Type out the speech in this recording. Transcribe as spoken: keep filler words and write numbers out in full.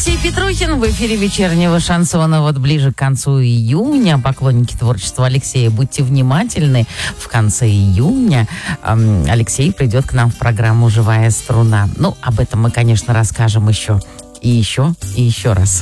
Алексей Петрухин в эфире вечернего шансона. Вот ближе к концу июня, поклонники творчества Алексея, будьте внимательны. В конце июня эм, Алексей придет к нам в программу «Живая струна». Ну, об этом мы, конечно, расскажем еще и еще, и еще раз.